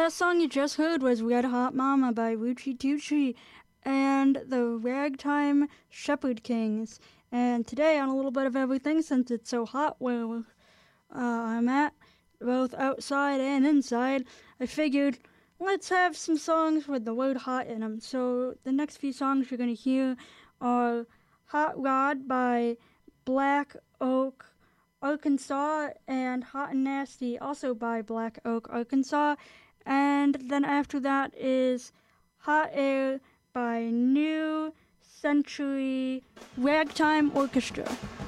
last song you just heard was Red Hot Mama by Ruchi Tucci and the Ragtime Shepherd Kings. And today, on a little bit of everything, since it's so hot where I'm at, both outside and inside, I figured let's have some songs with the word hot in them. So the next few songs you're going to hear are Hot Rod by Black Oak, Arkansas, and Hot and Nasty, also by Black Oak, Arkansas. And then after that is Hot Air by New Century Ragtime Orchestra.